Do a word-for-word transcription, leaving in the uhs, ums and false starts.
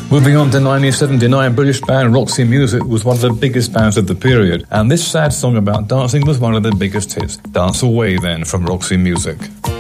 Moving on to nineteen seventy-nine, British band Roxy Music was one of the biggest bands of the period, and this sad song about dancing was one of their biggest hits. Dance Away then from Roxy Music.